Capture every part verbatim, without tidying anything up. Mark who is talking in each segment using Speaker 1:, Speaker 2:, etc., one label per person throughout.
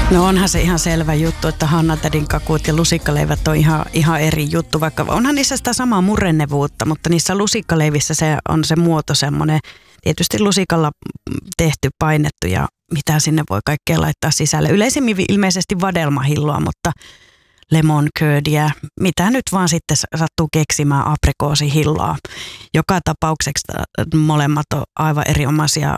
Speaker 1: No onhan se ihan selvä juttu, että Hanna-tädin kakut ja lusikkaleivät on ihan, ihan eri juttu, vaikka onhan niissä sitä samaa murennevuutta, mutta niissä lusikkaleivissä se on se muoto semmoinen, tietysti lusikalla tehty, painettu ja mitä sinne voi kaikkea laittaa sisälle. Yleisemmin ilmeisesti vadelmahilloa, mutta lemon curdia, mitä nyt vaan sitten sattuu keksimään, aprikoosihilloa. Joka tapauksessa molemmat on aivan erinomaisia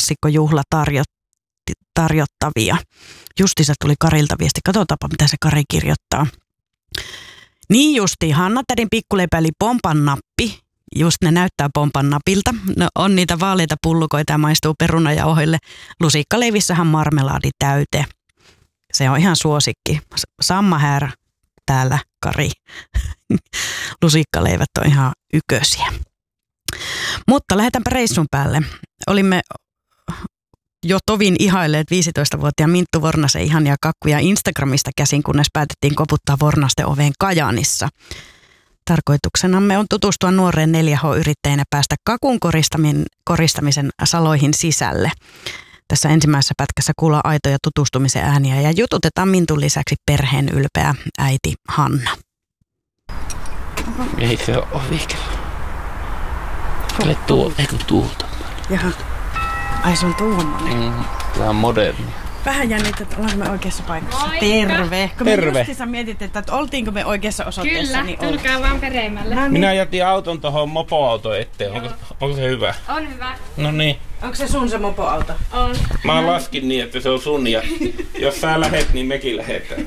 Speaker 1: klassikkojuhlatarjottavia. Justiinsa tuli Karilta viesti, katsotaanpa mitä se Kari kirjoittaa. Niin justiin, Hanna-tädin pikkuleipä eli pompan nappi. Just ne näyttää pompan napilta. No, on niitä vaaleita pullukoita ja maistuu perunajauhoille. Lusikkaleivissähän marmelaadi täyte. Se on ihan suosikki. Samma här täällä, Kari. Lusikkaleivät on ihan ykösiä. Mutta lähdetäänpä reissun päälle. Olimme jo tovin ihailleet viisitoistavuotiaan Minttu Vornasen ihania kakkuja Instagramista käsin, kunnes päätettiin koputtaa Vornasten oveen Kajaanissa. Tarkoituksenamme on tutustua nuoreen neljä H-yrittäjänä päästä kakun koristamisen saloihin sisälle. Tässä ensimmäisessä pätkässä kuullaan aitoja tutustumisen ääniä ja jututetaan Mintun lisäksi perheen ylpeä äiti Hanna.
Speaker 2: Ei se ole ovikella. Kyllä tuo, eikö tuolta?
Speaker 1: Jaha. Ai se on tuommoinen.
Speaker 2: Mm, tämä on moderni.
Speaker 1: Vähän jännittää, että ollaanko me oikeassa paikassa.
Speaker 3: Moikka.
Speaker 1: Terve. Kun
Speaker 2: Terve.
Speaker 1: me justiinsa mietittiin, että oltiinko me oikeassa osoitteessa.
Speaker 3: Kyllä,
Speaker 1: niin
Speaker 3: tulkaa vaan peremmälle.
Speaker 1: No niin.
Speaker 2: Minä jätin auton tuohon mopoautoon eteen. Onko, onko se hyvä?
Speaker 3: On hyvä.
Speaker 2: No niin.
Speaker 1: Onko se sun se mopoauto?
Speaker 3: On.
Speaker 2: Mä laskin niin, että se on sun ja jos sä lähet, niin mekin lähetään.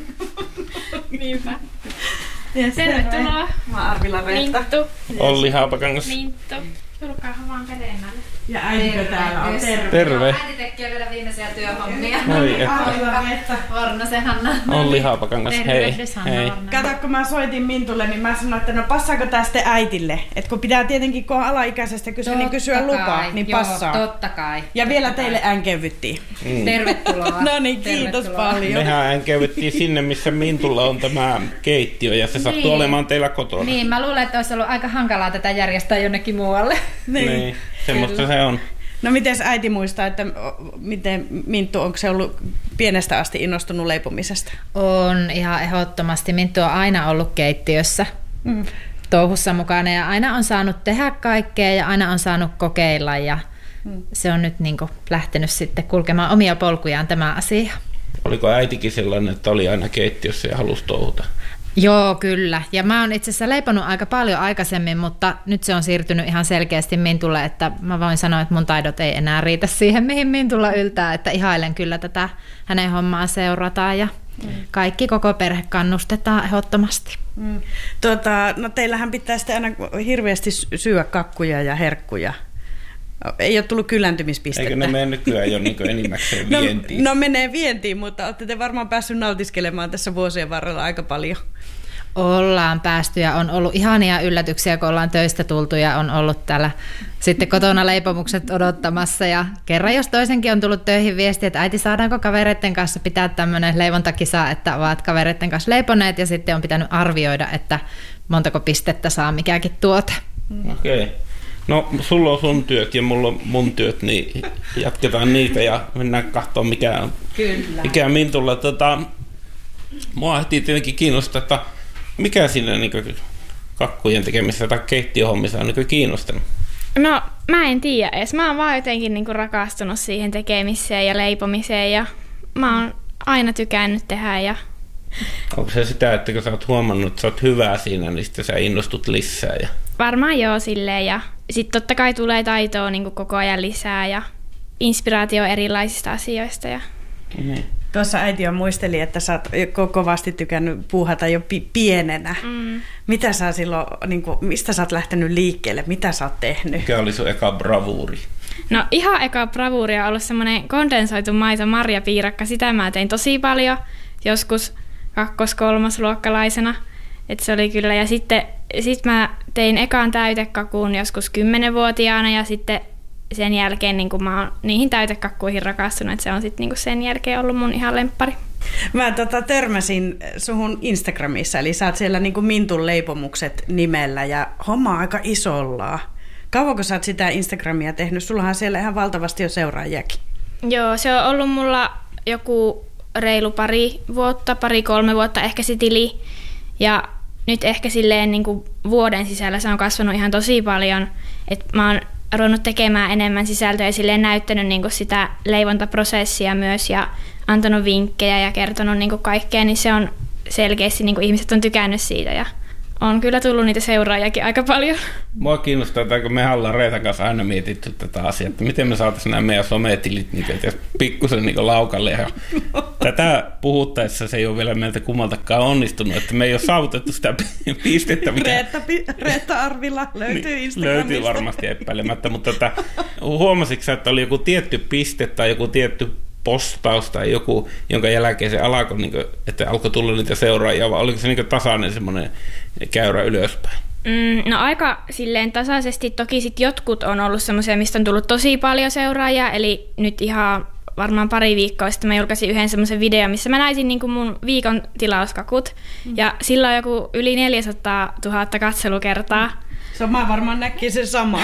Speaker 3: Niinpä.
Speaker 1: Yes,
Speaker 3: Tervetuloa.
Speaker 1: Mä oon Arvila Reetta.
Speaker 3: Minttu.
Speaker 2: Olli Haapakangas.
Speaker 3: Minttu. Tulkaa vaan peremmälle.
Speaker 1: Ja äitikö täällä on? Terve.
Speaker 2: Terve.
Speaker 4: Äiti tekee vielä viimeisiä työhommia.
Speaker 2: Moi, että.
Speaker 1: Arvila Reetta.
Speaker 4: Vornasen Hanna.
Speaker 2: Olli Haapakangas, hei.
Speaker 4: Tervehdys, Hanna
Speaker 2: Hei.
Speaker 4: Vornanen.
Speaker 1: Kato, kun mä soitin Mintulle, niin mä sanoin, että no passaako tää sitten äitille? Että kun pitää tietenkin, kun on alaikäisestä kysyä, niin kysyä
Speaker 4: Totta
Speaker 1: lupaa,
Speaker 4: kai.
Speaker 1: niin
Speaker 4: Joo,
Speaker 1: passaa.
Speaker 4: totta kai.
Speaker 1: Ja vielä
Speaker 4: Totta
Speaker 1: teille
Speaker 4: kai.
Speaker 1: änkeyvyttiin.
Speaker 2: Mm.
Speaker 4: Tervetuloa.
Speaker 1: No niin, kiitos
Speaker 4: Tervetuloa.
Speaker 1: paljon.
Speaker 2: Mehän änkeyvettiin sinne, missä Mintulla on tämä keittiö ja se sattuu
Speaker 4: Niin.
Speaker 2: olemaan teillä kotona.
Speaker 4: Niin, mä luulen, että olisi ollut aika hankalaa tätä järjestää jonnekin muualle.
Speaker 1: Niin.
Speaker 2: Niin. Semmoista se on.
Speaker 1: No miten äiti muistaa, että o, miten Minttu, onko se ollut pienestä asti innostunut leipomisesta?
Speaker 4: On ihan ehdottomasti. Minttu on aina ollut keittiössä mm. touhussa mukana ja aina on saanut tehdä kaikkea ja aina on saanut kokeilla ja mm. se on nyt niin kuin lähtenyt sitten kulkemaan omia polkujaan tämä asia.
Speaker 2: Oliko äitikin sellainen, että oli aina keittiössä ja halusi touhuta?
Speaker 4: Joo, kyllä. Ja mä oon itse asiassa leiponut aika paljon aikaisemmin, mutta nyt se on siirtynyt ihan selkeästi Mintulle, että mä voin sanoa, että mun taidot ei enää riitä siihen, mihin Mintulla yltää, että ihailen kyllä tätä hänen hommaa seurataan ja mm. kaikki koko perhe kannustetaan ehdottomasti.
Speaker 1: Mm. Tuota, no teillähän pitää sitten aina hirveästi syödä kakkuja ja herkkuja. Ei ole tullut kyläntymispistettä.
Speaker 2: Eikö ne mene nykyään jo niin enimmäkseen vientiin?
Speaker 1: No, no menee vientiin, mutta olette te varmaan päässyt nautiskelemaan tässä vuosien varrella aika paljon.
Speaker 4: Ollaan päästy ja on ollut ihania yllätyksiä, kun ollaan töistä tultu ja on ollut täällä sitten kotona leipomukset odottamassa. Ja kerran jos toisenkin on tullut töihin viestiä, että äiti saadaanko kavereiden kanssa pitää tämmöinen leivontakisa, että ovat kavereiden kanssa leiponeet ja sitten on pitänyt arvioida, että montako pistettä saa mikäkin tuote.
Speaker 2: Okei. Okay. No, sulla on sun työt ja mulla on mun työt, niin jatketaan niitä ja mennään katsomaan, mikä on, mikä on Mintulla. Tota, mua heti tietenkin kiinnostaa, että mikä siinä niin kakkujen tekemisessä tai keittiöhommissa on niin kiinnostanut?
Speaker 3: No, mä en tiedä edes. Mä oon vaan jotenkin niinku rakastunut siihen tekemiseen ja leipomiseen ja mä oon aina tykännyt tehdä. Ja...
Speaker 2: Onko se sitä, että kun sä oot huomannut, että sä oot hyvää siinä, niin sitten sä innostut lisää? Ja...
Speaker 3: Varmaan joo silleen ja sitten totta kai tulee taitoa niinku koko ajan lisää ja inspiraatio erilaisista asioista. Ja...
Speaker 2: Mm.
Speaker 1: Tuossa äiti jo muisteli, että sä oot kovasti tykännyt puuhata jo pi- pienenä. Mm. Mitä sä silloin, niin kuin, mistä sä oot lähtenyt liikkeelle? Mitä sä oot tehnyt?
Speaker 2: Mikä oli sun eka bravuuri?
Speaker 3: No ihan eka bravuuri on ollut semmoinen kondensoitu maito marjapiirakka. Sitä mä tein tosi paljon, joskus kakkos-kolmosluokkalaisena. Et se oli kyllä. Ja sitten sit mä tein ekan täytekakun joskus kymmenvuotiaana ja sitten sen jälkeen niin kun mä oon niihin täytekakkuihin rakastunut, että se on sitten niin sen jälkeen ollut mun ihan lemppari.
Speaker 1: Mä tota, törmäsin suhun Instagramissa, eli sä oot siellä niin kuin Mintun leipomukset nimellä ja homma on aika isolla. Kauanko sä oot sitä Instagramia tehnyt? Sullahan siellä ihan valtavasti jo seuraajiakin.
Speaker 3: Joo, se on ollut mulla joku reilu pari vuotta, pari-kolme vuotta ehkä se tili. Ja nyt ehkä silleen niin kuin vuoden sisällä se on kasvanut ihan tosi paljon. Et mä oon ruvennut tekemään enemmän sisältöä ja silleen näyttänyt niin kuin sitä leivontaprosessia myös ja antanut vinkkejä ja kertonut niin kuin kaikkea, niin se on selkeästi, niin kuin ihmiset on tykännyt siitä ja on kyllä tullut niitä seuraajakin aika paljon.
Speaker 2: Mua kiinnostaa, että kun me ollaan Reetan kanssa aina mietitty tätä asiaa, että miten me saataisiin nämä meidän sometilit niin pikkusen niin laukalle. Ja tätä puhuttaessa se ei ole vielä meiltä kummaltakaan onnistunut, että me ei ole saavutettu sitä pistettä. Mikä...
Speaker 1: Reetta, Reetta Arvila löytyy
Speaker 2: niin,
Speaker 1: Instagramista.
Speaker 2: Löytyy varmasti epäilemättä, mutta tätä, huomasitko sä, että oli joku tietty piste tai joku tietty postaus tai joku, jonka jälkeen se alkoi, niin kuin, että alkoi tulla niitä seuraajia, vai oliko se niin tasainen semmoinen käyrä ylöspäin?
Speaker 3: Mm, no aika silleen tasaisesti. Toki sit jotkut on ollut semmoisia, mistä on tullut tosi paljon seuraajia, eli nyt ihan varmaan pari viikkoa sitten mä julkaisin yhden semmoisen videon, missä mä näisin niin kuin mun viikon tilauskakut, mm. ja sillä on joku yli neljäsataa tuhatta katselukertaa.
Speaker 1: Sama varmaan näki se sama.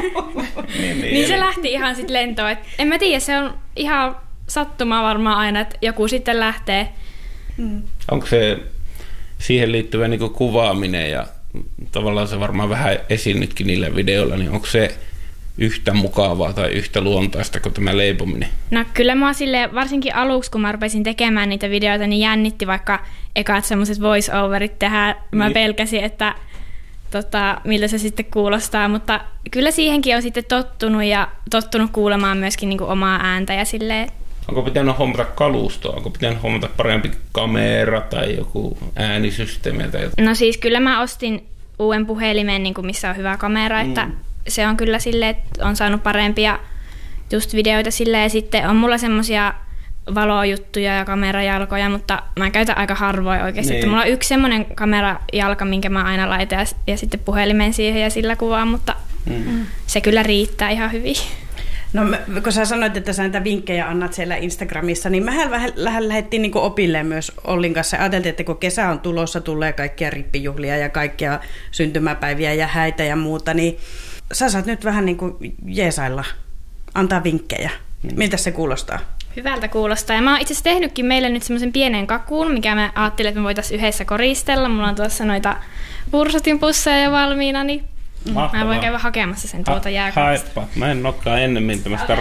Speaker 2: niin, niin,
Speaker 3: niin se lähti ihan sitten lentoon. Et en mä tiedä, se on ihan sattumaa varmaan aina, että joku sitten lähtee.
Speaker 2: Mm. Onko se siihen liittyvä niin kuin kuvaaminen ja tavallaan se varmaan vähän esiin nytkin niillä videoilla, niin onko se yhtä mukavaa tai yhtä luontaista kuin tämä leipominen?
Speaker 3: No kyllä mä silleen, varsinkin aluksi kun mä rupesin tekemään niitä videoita, niin jännitti vaikka ekat semmoiset voice-overit tehdä. Mä niin. pelkäsin, että tota, miltä se sitten kuulostaa, mutta kyllä siihenkin on sitten tottunut ja tottunut kuulemaan myöskin niin kuin omaa ääntä ja silleen.
Speaker 2: Onko pitänyt hommata kalustoa? Onko pitänyt hommata parempi kamera tai joku äänisysteemi? Tai jotain?
Speaker 3: No siis kyllä mä ostin uuden puhelimen, niin kuin missä on hyvä kamera, mm. että se on kyllä silleen, että on saanut parempia just videoita silleen. Ja sitten on mulla semmosia valojuttuja ja kamerajalkoja, mutta mä käytän aika harvoin oikeasti. Että mulla on yksi semmoinen kamerajalka, minkä mä aina laitan ja, ja sitten puhelimen siihen ja sillä kuvaan, mutta mm. se kyllä riittää ihan hyvin.
Speaker 1: No kun sä sanoit, että sä näitä vinkkejä annat siellä Instagramissa, niin mehän vähän lähdettiin niin opille myös Ollin kanssa. Ajateltiin, että kun kesä on tulossa, tulee kaikkia rippijuhlia ja kaikkia syntymäpäiviä ja häitä ja muuta, niin sä saat nyt vähän niin kuin jeesailla, antaa vinkkejä. Miltä se kuulostaa?
Speaker 3: Hyvältä kuulostaa. Ja mä oon itse asiassa tehnytkin meille nyt semmoisen pienen kakuun, mikä mä ajattelin, että me voitaisiin yhdessä koristella. Mulla on tuossa noita Pursutin pusseja jo valmiina, niin mahtavaa. Mä voin käydä hakemassa sen tuolta ha- jääkaapista.
Speaker 2: Haippa. Mä en olekaan ennemmin tämmöistä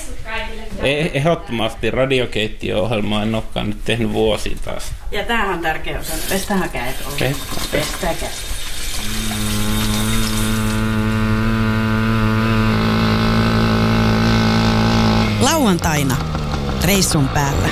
Speaker 2: e- ehdottomasti radiokeittiö-ohjelmaa en olekaan nyt tehnyt vuosiin taas.
Speaker 1: Ja tämähän on tärkeä osa. Pestähän kädet Olli. Pestää kädet. Lauantaina reissun päällä.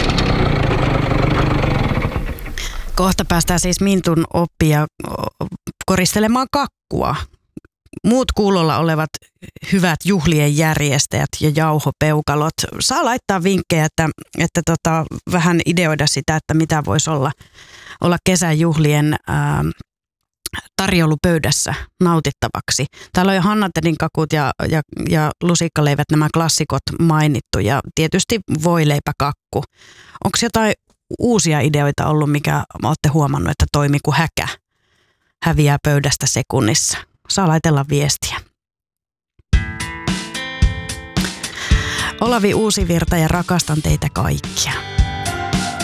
Speaker 1: Kohta päästään siis Mintun oppia koristelemaan kakkua. Muut kuulolla olevat hyvät juhlien järjestäjät ja jauhopeukalot saa laittaa vinkkejä, että, että tota, vähän ideoida sitä, että mitä voisi olla, olla kesäjuhlien ää, tarjoulupöydässä nautittavaksi. Täällä on jo Hannatedin kakut ja, ja, ja lusikkaleivät, nämä klassikot mainittu ja tietysti voileipäkakku. Onko jotain uusia ideoita ollut, mikä olette huomannut, että toimii kuin häkä? Häviää pöydästä sekunnissa. Saa laitella viestiä. Olavi Uusivirta ja rakastan teitä kaikkia.